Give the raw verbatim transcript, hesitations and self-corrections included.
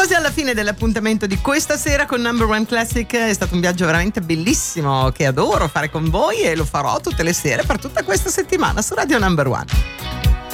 quasi alla fine dell'appuntamento di questa sera con Number One Classic. È stato un viaggio veramente bellissimo che adoro fare con voi e lo farò tutte le sere per tutta questa settimana su Radio Number One.